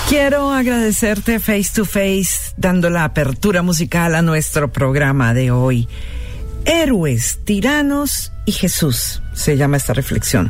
Quiero agradecerte Face to Face, dando la apertura musical a nuestro programa de hoy. Héroes, tiranos y Jesús, se llama esta reflexión.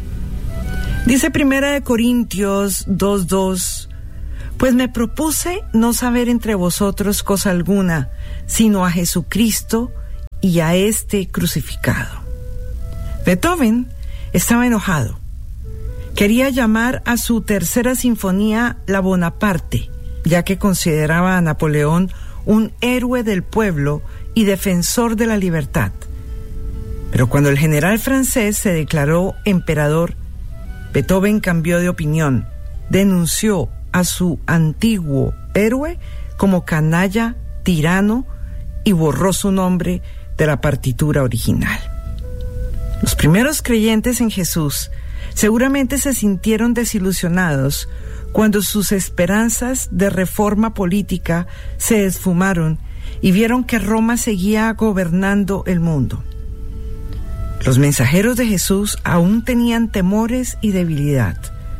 Dice 1 Corintios 2:2, pues me propuse no saber entre vosotros cosa alguna, sino a Jesucristo y a este crucificado. Beethoven estaba enojado. Quería llamar a su tercera sinfonía la Bonaparte, ya que consideraba a Napoleón un héroe del pueblo y defensor de la libertad. Pero cuando el general francés se declaró emperador, Beethoven cambió de opinión, denunció a su antiguo héroe como canalla, tirano y borró su nombre de la partitura original. Los primeros creyentes en Jesús seguramente se sintieron desilusionados cuando sus esperanzas de reforma política se esfumaron y vieron que Roma seguía gobernando el mundo. Los mensajeros de Jesús aún tenían temores y debilidad.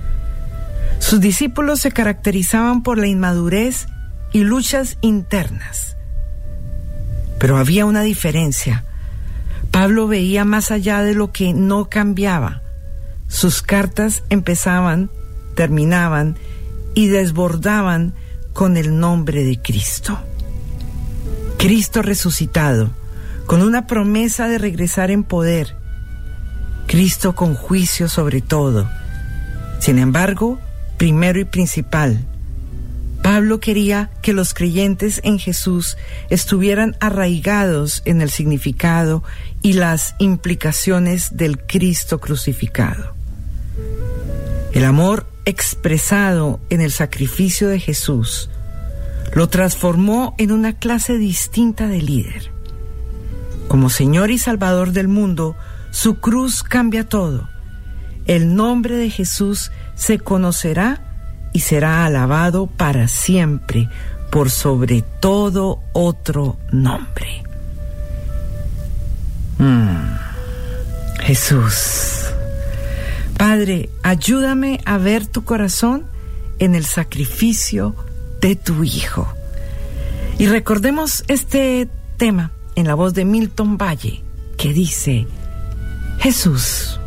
Sus discípulos se caracterizaban por la inmadurez y luchas internas. Pero había una diferencia. Pablo veía más allá de lo que no cambiaba. Sus cartas empezaban, terminaban y desbordaban con el nombre de Cristo. Cristo resucitado, con una promesa de regresar en poder. Cristo con juicio sobre todo. Sin embargo, primero y principal, Pablo quería que los creyentes en Jesús estuvieran arraigados en el significado y las implicaciones del Cristo crucificado. El amor expresado en el sacrificio de Jesús lo transformó en una clase distinta de líder. Como Señor y Salvador del mundo, su cruz cambia todo. El nombre de Jesús se conocerá y será alabado para siempre por sobre todo otro nombre. Jesús. Padre, ayúdame a ver tu corazón en el sacrificio de tu Hijo. Y recordemos este tema en la voz de Milton Valle, que dice: Jesús.